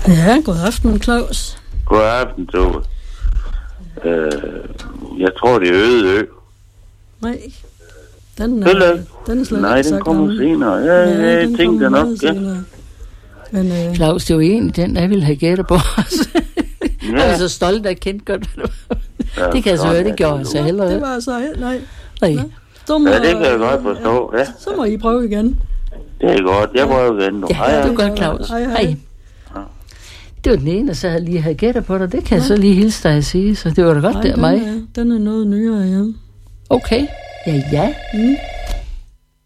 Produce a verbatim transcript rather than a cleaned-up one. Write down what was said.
Ja, god aften, Claus. God aften, Tove. Øh, jeg tror, det er Øde Ø. Nej. Den Følg er, den er slet Nej, ikke den så kommer gammel. senere. Ja, ja, Ja, jeg den tænkte kommer nok, meget ja. senere. Men, øh, Claus, det er jo egentlig den, jeg ville have gættet på os. Ja. Jeg er så stolt af at kende godt. Ja, Det kan jeg så sådan høre, er det det gjorde jo. jeg så heller. det var så helt, nej. Nej. Nå, så må, Ja, det kan jeg godt forstå, ja. Så må I prøve igen. Det er godt. Jeg prøver igen nu. Ja, Hej, det er hej. godt, Claus. Hej, hej. Hej. Det var den ene, der så havde lige havde gættet på dig. Det kan jeg så lige hilse dig at sige, så det var da godt, Nej, det er den mig. er, den er noget nyere, ja. Okay. Ja, ja. Mm.